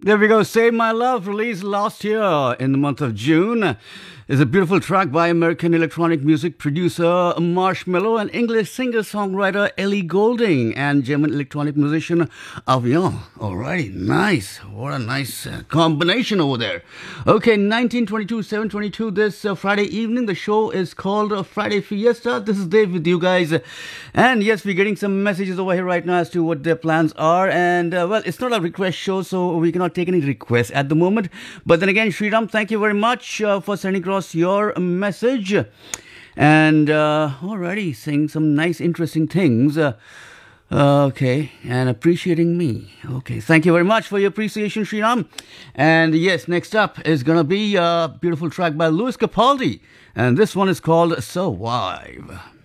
There we go. Save My Love, released last year in the month of June, is a beautiful track by American electronic music producer Marshmello and English singer-songwriter Ellie Goulding and German electronic musician Avion. Alrighty, nice. What a nice combination over there. Okay, 1922, 722 this Friday evening. The show is called Friday Fiesta. This is Dave with you guys. And yes, we're getting some messages over here right now as to what their plans are. And well, it's not a request show, so we cannot take any requests at the moment. But then again, Sriram, thank you very much for sending across your message. And already saying some nice, interesting things. Okay, and appreciating me. Okay, thank you very much for your appreciation, Sriram. And yes, next up is gonna be a beautiful track by Lewis Capaldi. And this one is called Survive.